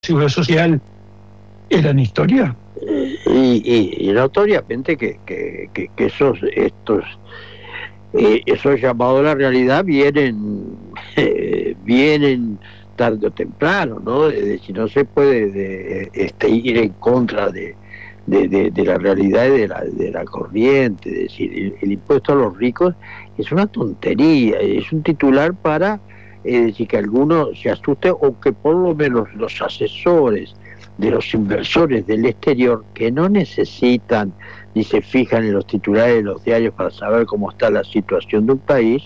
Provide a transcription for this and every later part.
Seguro Social eran historia. Y notoriamente que esos llamados a la realidad vienen tarde o temprano, ¿no? Si no se puede ir en contra de la realidad y de la corriente. Es decir, el impuesto a los ricos es una tontería, es un titular para decir que alguno se asuste, o que por lo menos los asesores de los inversores del exterior, que no necesitan ni se fijan en los titulares de los diarios para saber cómo está la situación de un país,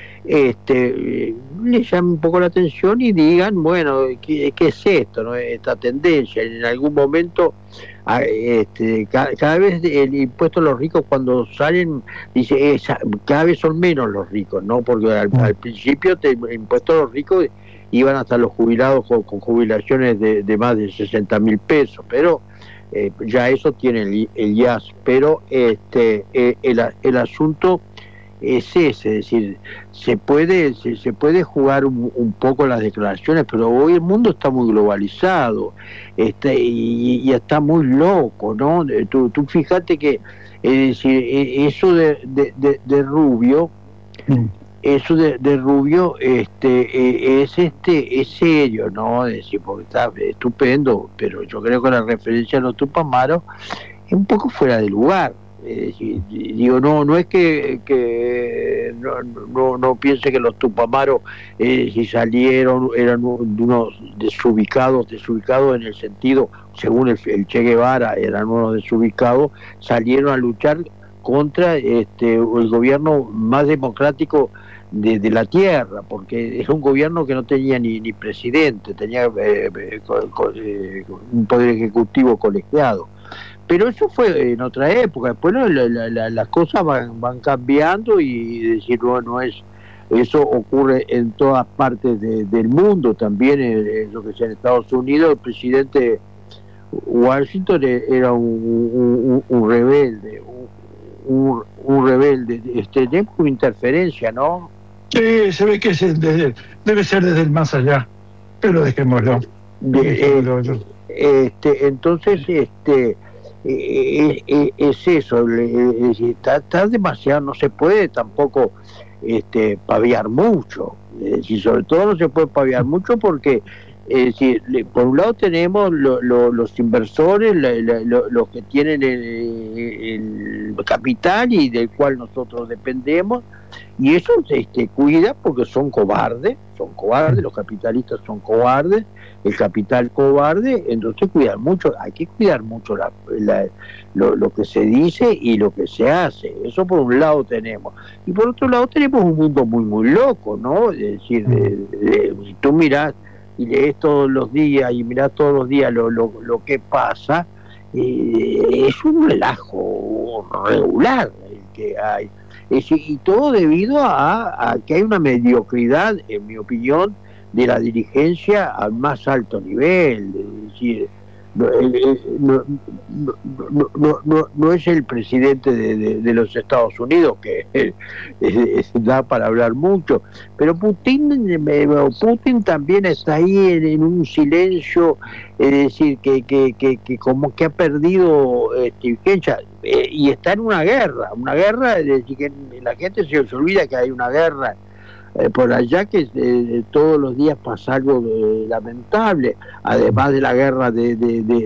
le llamen un poco la atención y digan, bueno, ¿qué es esto, no? Esta tendencia. En algún momento, cada vez el impuesto a los ricos, cuando salen, dice, cada vez son menos los ricos, ¿no? Porque al principio el impuesto a los ricos iban hasta los jubilados con jubilaciones de más de 60.000 pesos, pero ya eso tiene el IAS. Pero el asunto es ese, es decir, se puede jugar un poco las declaraciones, pero hoy el mundo está muy globalizado, y está muy loco, ¿no? Tú fíjate que, es decir, eso de Rubio, eso de Rubio es serio, ¿no? Es decir, porque está estupendo, pero yo creo que la referencia a los Tupamaros es un poco fuera de lugar. Digo, no es que no piense que los Tupamaros, si salieron, eran unos desubicados en el sentido, según el Che Guevara, eran unos desubicados, salieron a luchar contra el gobierno más democrático de la tierra, porque es un gobierno que no tenía ni presidente, tenía un poder ejecutivo colegiado. Pero eso fue en otra época. Después las cosas van cambiando, y decir, no es, eso ocurre en todas partes del mundo, también en lo que sea en Estados Unidos. El presidente Washington era un rebelde, un rebelde. Tenemos una interferencia, ¿no? Sí, se ve que debe ser desde el más allá, pero dejémoslo. Entonces, es eso, está demasiado, no se puede tampoco paviar mucho, sobre todo no se puede paviar mucho, porque por un lado tenemos los inversores, los que tienen el capital y del cual nosotros dependemos, y eso cuida, porque son cobardes, los capitalistas son cobardes, el capital cobarde. Entonces hay que cuidar mucho lo que se dice y lo que se hace. Eso por un lado tenemos, y por otro lado tenemos un mundo muy muy loco, ¿no? Es decir, si tú mirás y lees todos los días y mirás todos los días lo que pasa, es un relajo regular el que hay. Y todo debido a que hay una mediocridad, en mi opinión, de la dirigencia al más alto nivel. Es decir, no es el presidente de los Estados Unidos, que da para hablar mucho, pero Putin también está ahí en un silencio, es decir, que como que ha perdido vigencia, y está en una guerra, es decir, que la gente se olvida que hay una guerra por allá, que todos los días pasa algo lamentable, además de la guerra de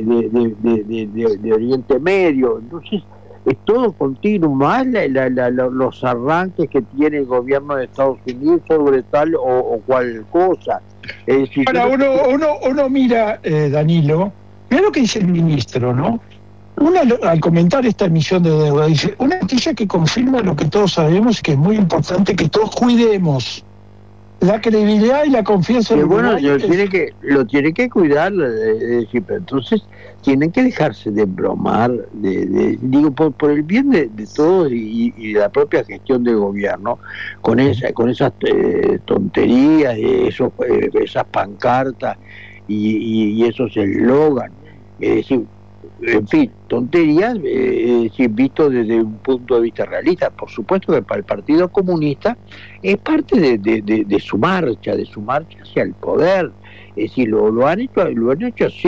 Oriente Medio. Entonces es todo continuo, más los arranques que tiene el gobierno de Estados Unidos sobre tal o cual cosa. Ahora uno mira, Danilo, mira lo que dice el ministro, ¿no? Al comentar esta emisión de deuda, dice, una noticia que confirma lo que todos sabemos, que es muy importante que todos cuidemos la credibilidad y la confianza. Bueno, lo tiene que cuidar, pero entonces tienen que dejarse de bromar, digo, por el bien de todos y de la propia gestión del gobierno, con esas tonterías, esas pancartas y esos eslogan. Es decir, en fin, tonterías, visto desde un punto de vista realista. Por supuesto que para el Partido Comunista es parte de su marcha hacia el poder. Es decir, lo han hecho así.